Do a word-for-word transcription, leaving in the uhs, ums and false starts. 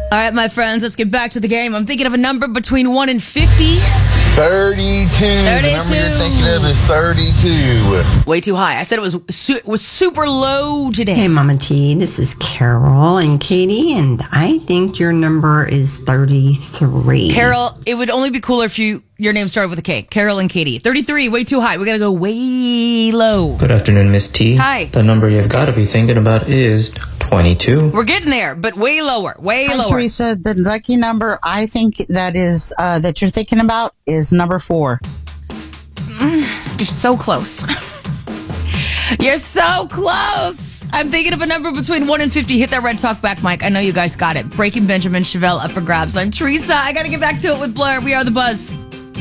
All right, my friends, let's get back to the game. I'm thinking of a number between one and fifty. thirty-two. thirty-two. The number you're thinking of is thirty-two. Way too high. I said it was su- was super low today. Hey, Mama T, this is Carol and Katie, and I think your number is thirty-three. Carol, it would only be cooler if you your name started with a K. Carol and Katie. thirty-three, way too high. We gotta go way low. Good afternoon, Miss T. Hi. The number you've got to be thinking about is twenty-two. We're getting there, but way lower. Way Hi, lower. Teresa. The lucky number I think that is uh, that you're thinking about is number four. You're so close. You're so close. I'm thinking of a number between one and fifty. Hit that red talk back, Mike. I know you guys got it. Breaking Benjamin, Chevelle up for grabs. I'm Teresa. I got to get back to it with Blair. We are The Buzz.